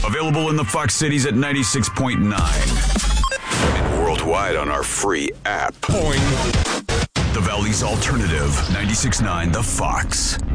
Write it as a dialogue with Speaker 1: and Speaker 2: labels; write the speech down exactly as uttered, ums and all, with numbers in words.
Speaker 1: Available in the Fox cities at ninety-six point nine. And worldwide on our free app. Boing. The Valley's Alternative, ninety-six point nine The Fox.